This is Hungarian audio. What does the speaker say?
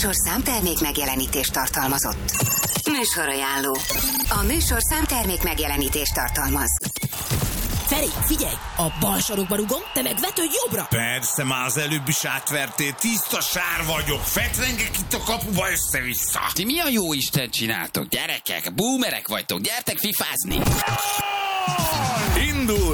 műsor számtermék megjelenítést tartalmazott. Műsorajánló. A műsor számtermék megjelenítést tartalmaz. Feri, figyelj! A bal sarokba rugom, te meg vetődj jobbra! Persze, már az előbb is átvertél, tiszta sár vagyok, fetrengek itt a kapuba össze-vissza. Ti mi a jó Isten csináltok, gyerekek? Boomerek vagytok, gyertek fifázni! Indul